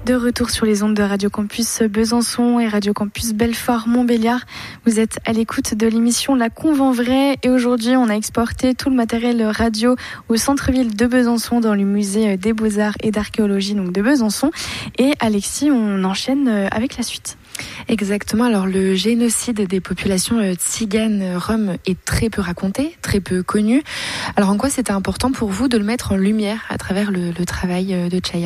De retour sur les ondes de Radio Campus Besançon et Radio Campus Belfort-Montbéliard. Vous êtes à l'écoute de l'émission La Conve en vrai et aujourd'hui on a exporté tout le matériel radio au centre-ville de Besançon dans le musée des Beaux-Arts et d'Archéologie donc de Besançon. Et Alexis, on enchaîne avec la suite. Exactement, alors le génocide des populations tziganes roms est très peu raconté, très peu connu. Alors en quoi c'était important pour vous de le mettre en lumière à travers le travail de Chaya ?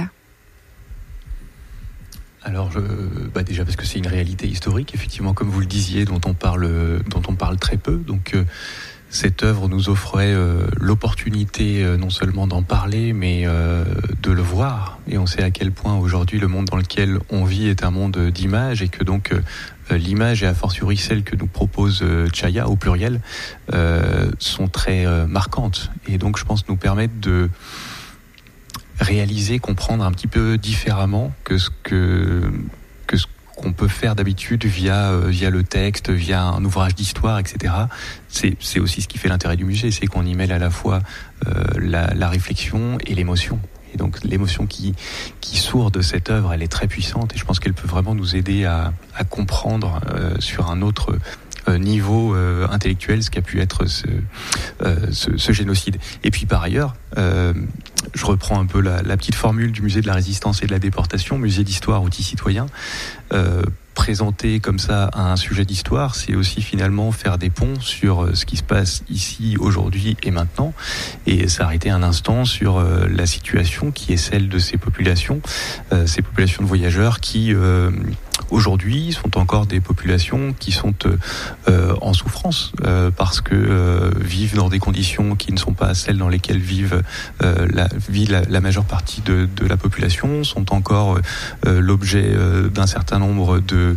Alors, déjà parce que c'est une réalité historique, effectivement, comme vous le disiez, dont on parle très peu. Donc, cette œuvre nous offrait l'opportunité non seulement d'en parler, mais de le voir. Et on sait à quel point aujourd'hui le monde dans lequel on vit est un monde d'images et que donc l'image et a fortiori celle que nous propose Chaya au pluriel sont très marquantes. Et donc, je pense nous permettre de réaliser, comprendre un petit peu différemment que ce qu'on peut faire d'habitude via le texte, via un ouvrage d'histoire, etc. C'est aussi ce qui fait l'intérêt du musée, c'est qu'on y mêle à la fois la réflexion et l'émotion. Et donc l'émotion qui sourd de cette œuvre, elle est très puissante et je pense qu'elle peut vraiment nous aider à comprendre sur un autre niveau intellectuel ce qu'a pu être ce génocide. Et puis par ailleurs, je reprends un peu la petite formule du musée de la Résistance et de la Déportation, musée d'histoire, outil citoyen. Présenter comme ça un sujet d'histoire, c'est aussi finalement faire des ponts sur ce qui se passe ici, aujourd'hui et maintenant, et s'arrêter un instant sur la situation qui est celle de ces populations de voyageurs qui aujourd'hui sont encore des populations qui sont en souffrance parce que vivent dans des conditions qui ne sont pas celles dans lesquelles vit la majeure partie de la population, sont encore l'objet d'un certain nombre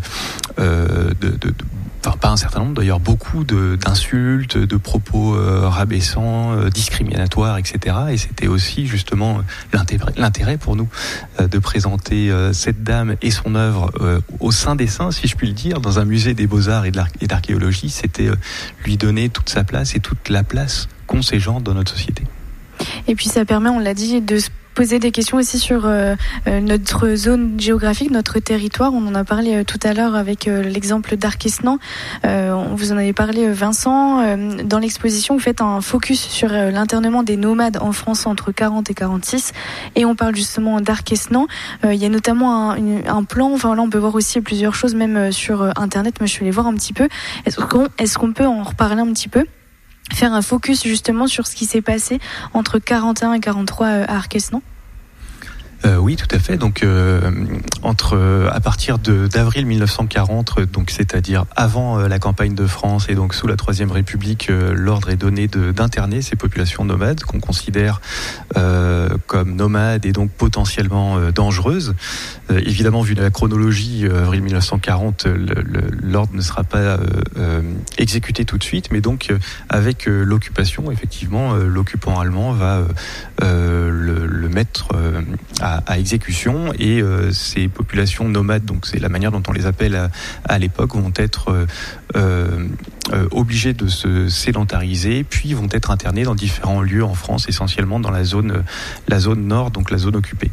pas un certain nombre d'ailleurs, beaucoup d'insultes, de propos rabaissants, discriminatoires, etc. Et c'était aussi justement l'intérêt pour nous de présenter cette dame et son œuvre au sein des saints, si je puis le dire, dans un musée des Beaux-Arts et d'Archéologie. C'était lui donner toute sa place et toute la place qu'ont ces gens dans notre société. Et puis ça permet, on l'a dit, de se poser des questions aussi sur notre zone géographique, notre territoire. On en a parlé tout à l'heure avec l'exemple d'Arquesnan. Vous en avez parlé, Vincent. Dans l'exposition, vous faites un focus sur l'internement des nomades en France entre 40 et 46. Et on parle justement d'Arquesnan. Il y a notamment un plan. Enfin là, on peut voir aussi plusieurs choses, même sur Internet. Mais je vais les voir un petit peu. Est-ce qu'on peut en reparler un petit peu ? Faire un focus justement sur ce qui s'est passé entre 41 et 43 à Arquesnan. Oui, tout à fait. Donc, à partir d'avril 1940, donc c'est-à-dire avant la campagne de France et donc sous la Troisième République, l'ordre est donné d'interner ces populations nomades qu'on considère comme nomades et donc potentiellement dangereuses. Évidemment, vu la chronologie, avril 1940, l'ordre ne sera pas exécuté tout de suite, mais donc avec l'occupation, effectivement, l'occupant allemand va le mettre à exécution et ces populations nomades, donc c'est la manière dont on les appelle à l'époque, vont être obligées de se sédentariser, puis vont être internées dans différents lieux en France, essentiellement dans la zone nord, donc la zone occupée.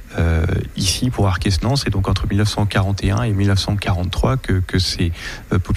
Ici, pour Arquesnan, c'est donc entre 1941 et 1943 que ces populations